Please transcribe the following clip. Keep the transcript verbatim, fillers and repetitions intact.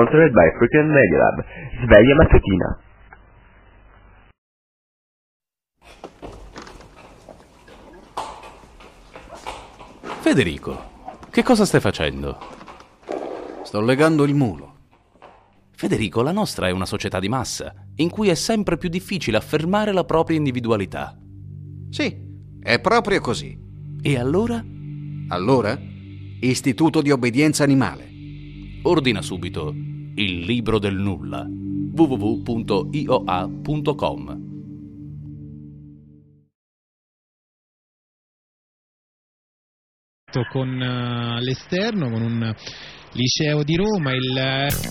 sponsored by Frequent Media Lab. Sveglia mattutina. Federico, che cosa stai facendo? Sto legando il mulo. Federico, la nostra è una società di massa, in cui è sempre più difficile affermare la propria individualità. Sì, è proprio così. E allora? Allora? Istituto di obbedienza animale. Ordina subito il libro del nulla. w w w punto i o a punto com. Con uh, l'esterno, con un liceo di Roma, il